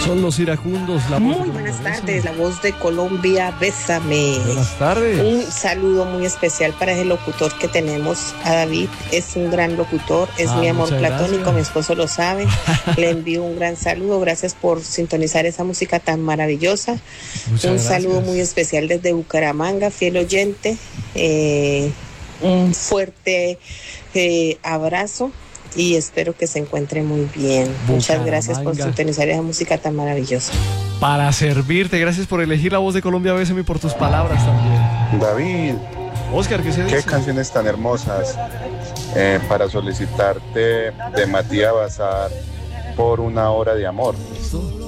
son los iracundos? La voz Muy de Colombia, buenas bésame. tardes, la voz de Colombia, bésame. Buenas tardes. Un saludo muy especial para ese locutor que tenemos, a David. Es un gran locutor, es mi amor muchas platónico, gracias. mi esposo lo sabe. Le envío un gran saludo, gracias por sintonizar esa música tan maravillosa. Muchas Un saludo gracias. muy especial desde Bucaramanga, fiel oyente. Un fuerte abrazo y espero que se encuentre muy bien. Muchas gracias por Bucaramanga. sintonizar esa música tan maravillosa. Para servirte, gracias por elegir la voz de Colombia, bésame, y por tus palabras también. David, Oscar, ¿qué se qué dice? canciones tan hermosas para solicitarte de Matías Bazar por una hora de amor. Listo.